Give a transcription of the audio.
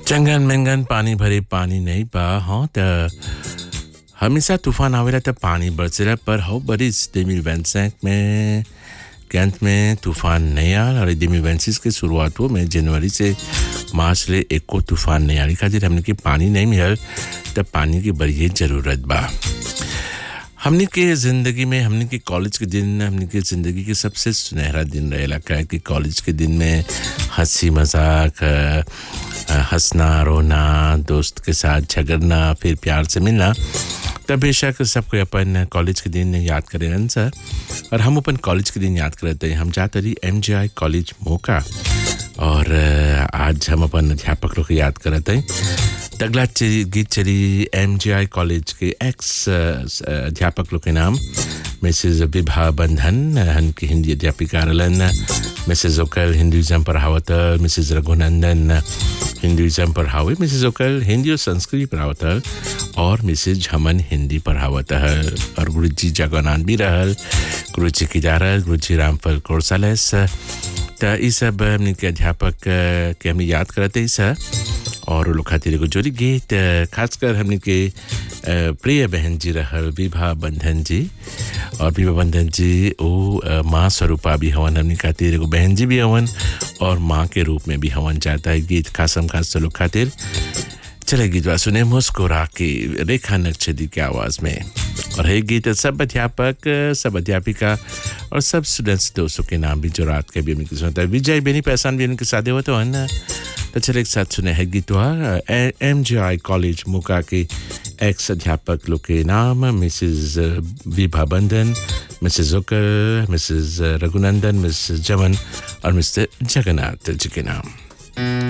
Changan मेंगन पानी भरे पानी नहीं बा हाँ त हमेशा तूफान आवेला त पानी बरसेला पर हो बरिस 2025 में के अंत में तूफान नहीं आल और 2026 के शुरुआत में जनवरी से मार्च ले एको तूफान नहीं आली खातिर हमने के पानी नहीं मिलल त पानी की बड़ी जरूरत बा। हमने के ज़िंदगी में हमने के कॉलेज के दिन हमने के ज़िंदगी के सबसे सुनहरा दिन रहेला काहे कि कॉलेज के दिन में हंसी मजाक हंसना रोना दोस्त के साथ झगड़ना फिर प्यार से मिलना तब बेशक सबको अपन कॉलेज के दिन याद करें सर और हम अपन कॉलेज के दिन याद करते हैं। हम जाते रही MGI कॉलेज मोका और आज हम अपन अध्यापक लोग को याद करते हैं। अगला गीत चली MGI कॉलेज के एक्स अध्यापक लोग के नाम मिसेज विभा बंधन उनकी हिंदी अध्यापिका रहलन, मिसेज ओकल हिंदुइज्म पढ़ावत, मिसेज रघुनंदन हिंदुइज्म पढ़ावे, मिसेज ओकल हिंदी और संस्कृत पढ़ावत और मिसेज झमन हिंदी पढ़ावत और गुरुजी जगन्नाथ भी रहल, गुरुजी किदारत, गुरुजी रामफल कोरसालेस त ई सब हमने के अध्यापक के हमने याद करते हैं और लोग खातिर को जोड़ी गीत खासकर हमने के प्रिय बहन जी रहल विभा बंधन जी और विभा बंधन जी ओ माँ स्वरूपा भी हवन हमने खातिर को बहन जी भी हवन और माँ के रूप में भी हवन जाता है। गीत खासम खास लोग खातिर चले गीत सुने मुस्कुरा के रेखा नक्शदी की आवाज़ में और है गीत सब अध्यापक सब अध्यापिका और सब स्टूडेंट्स दोस्तों के नाम भी जो रात के भी उनके सुनता है। विजय बेनी पहचान भी उनके साथ हो तो है ना तो चले एक साथ सुने है गीत MGI कॉलेज मुका के एक्स अध्यापक लोग के नाम मिसेज विभा बंधन, मिसेज ओकर, मिसेज रघुनंदन, मिसेज जमन और मिस्टर जगन्नाथ जी के नाम।